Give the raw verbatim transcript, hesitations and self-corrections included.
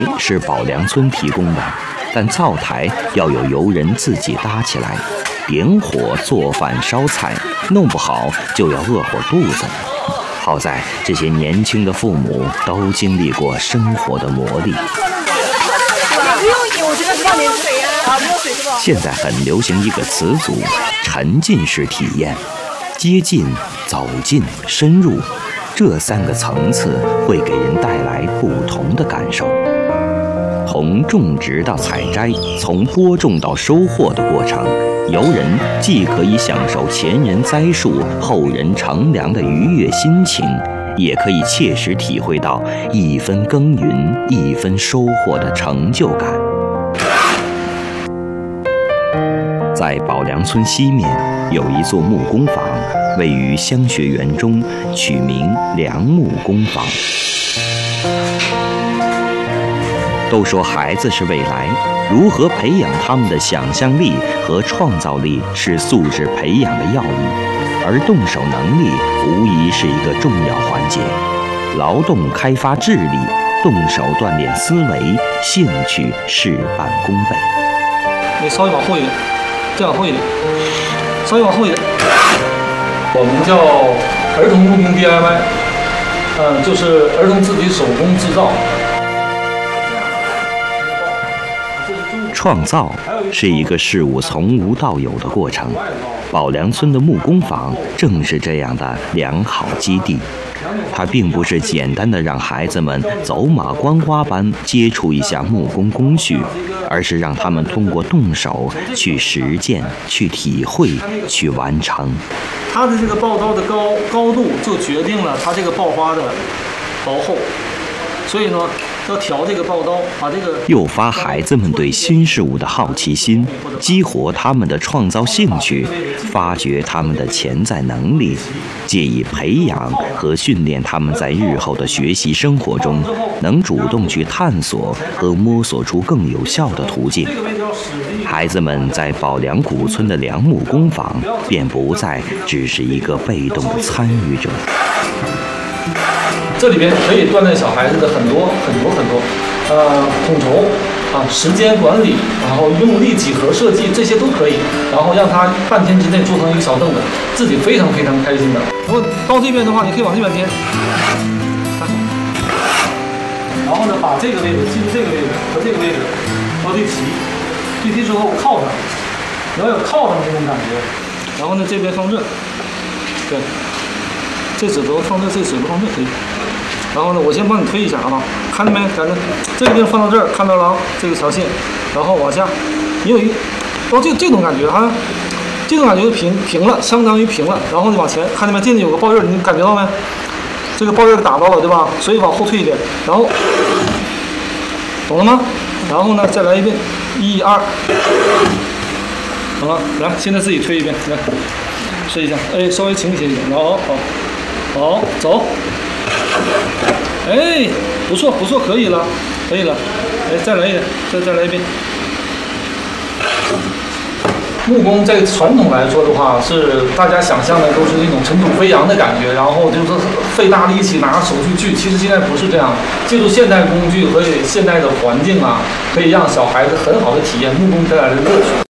是保良村提供的，但灶台要有游人自己搭起来，点火做饭烧菜，弄不好就要饿火肚子。好在这些年轻的父母都经历过生活的磨砺。现在很流行一个词组，沉浸式体验，接近、走近、深入，这三个层次会给人带来不同的感受。从种植到采摘，从播种到收获的过程，游人既可以享受前人栽树后人乘凉的愉悦心情，也可以切实体会到一分耕耘一分收获的成就感。在保良村西面有一座木工坊，位于香学园中，取名良木工坊。都说孩子是未来，如何培养他们的想象力和创造力是素质培养的要义，而动手能力无疑是一个重要环节。劳动开发智力，动手锻炼思维，兴趣事半功倍。 你稍微往后一点，再往后一点，稍微往后一点。我们叫儿童木工 D I Y， 嗯，就是儿童自己手工制造。 创造是一个事物从无到有的过程，保良村的木工坊正是这样的良好基地。它并不是简单的让孩子们走马观花般接触一下木工工序，而是让他们通过动手去实践、去体会、去完成。 它的这个刨刀的高高度就决定了它这个刨花的薄厚，所以呢，要调这个刨刀，把这个诱发孩子们对新事物的好奇心，激活他们的创造兴趣，发掘他们的潜在能力，借以培养和训练他们在日后的学习生活中，能主动去探索和摸索出更有效的途径。孩子们在保良古村的良木工坊，便不再只是一个被动的参与者。 这里边可以锻炼小孩子的很多很多很多，呃，统筹啊，时间管理，然后用力几何设计，这些都可以。然后让他半天之内做成一个小凳子，自己非常非常开心的。然后到这边的话，你可以往这边颠，然后呢，把这个位置记住这个位置和这个位置要对齐，对齐之后靠上，你要有靠上的那种感觉。然后呢，这边放这，对。这指头放这，这指头放这可以。然后呢，我先帮你推一下啊，看到没？看着这个地方放到这儿，看到了啊，这个条线，然后往下，你有一个，哦，这这种感觉啊，这种感觉就平平了，相当于平了。然后你往前，看见没？这里有个刨印，你感觉到没？这个刨印打到了，对吧？所以往后退一点，然后，懂了吗？然后呢，再来一遍，一二，好了，来，现在自己推一遍，来，试一下，哎，稍微倾斜一点，然后好。好，走。哎，不错不错，可以了，可以了。哎，再来一点，再再来一遍。木工在传统来说的话，是大家想象的都是那种尘土飞扬的感觉，然后就是费大力气拿手去锯。其实现在不是这样，借助现代工具和现代的环境啊，可以让小孩子很好的体验木工带来的乐趣。